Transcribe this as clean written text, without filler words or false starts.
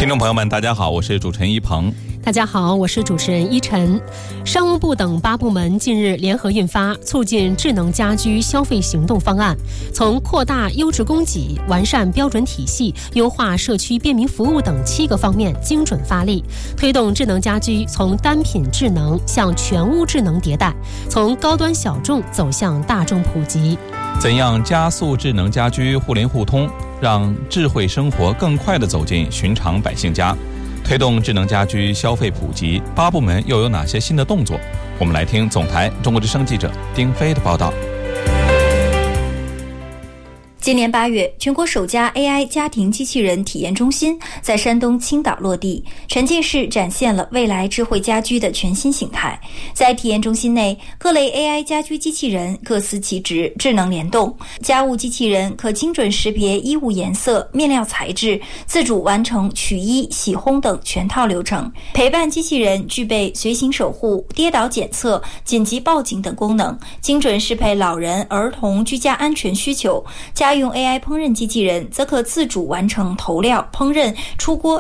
听众朋友们，大家好，我是主持人一鹏。 大家好，我是主持人依晨。商务部等8部门近日联合印发《促进智能家居消费行动方案》，从扩大优质供给、完善标准体系、优化社区便民服务等7个方面精准发力，推动智能家居从单品智能向全屋智能迭代，从高端小众走向大众普及。 怎样加速智能家居互联互通，让智慧生活更快地走进寻常百姓家？推动智能家居消费普及，8部门又有哪些新的动作？我们来听总台中国之声记者丁飞的报道。 今年8月，全国首家 AI 家庭机器人体验中心在山东青岛落地，沉浸式展现了未来智慧家居的全新形态。在体验中心内，各类 AI 家居机器人各司其职，智能联动。家务机器人可精准识别衣物颜色、面料材质，自主完成取衣、洗烘等全套流程。陪伴机器人具备随行守护、跌倒检测、紧急报警等功能，精准适配老人、儿童居家安全需求。家用 AI 烹饪机器人则可自主完成投料、烹饪、出锅